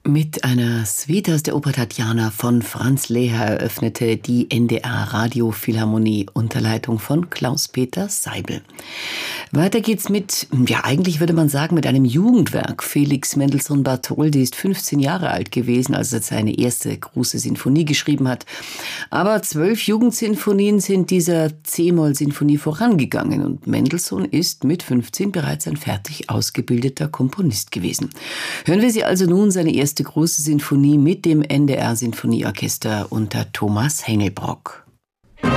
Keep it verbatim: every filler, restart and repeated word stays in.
Mit einer Suite aus der Oper Tatjana von Franz Lehár eröffnete die N D R Radiophilharmonie unter Leitung von Klaus-Peter Seibel. Weiter geht's mit, ja eigentlich würde man sagen, mit einem Jugendwerk. Felix Mendelssohn Bartholdy ist fünfzehn Jahre alt gewesen, als er seine erste große Sinfonie geschrieben hat. Aber zwölf Jugendsinfonien sind dieser C-Moll-Sinfonie vorangegangen und Mendelssohn ist mit fünfzehn bereits ein fertig ausgebildeter Komponist gewesen. Hören wir Sie also nun seine erste große Sinfonie mit dem N D R Sinfonieorchester unter Thomas Hengelbrock.